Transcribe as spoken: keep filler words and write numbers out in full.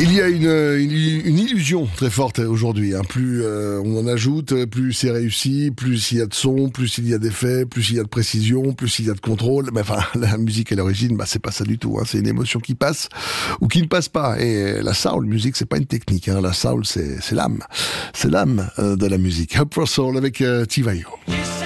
Il y a une, une, une illusion très forte aujourd'hui. Hein. Plus euh, on en ajoute, plus c'est réussi, plus il y a de son, plus il y a d'effets, plus il y a de précision, plus il y a de contrôle. Mais enfin, la musique à l'origine, bah, c'est pas ça du tout. Hein. C'est une émotion qui passe ou qui ne passe pas. Et la soul music, c'est pas une technique. Hein. La soul, c'est, c'est l'âme. C'est l'âme euh, de la musique. Up for Soul avec euh, Tivayo.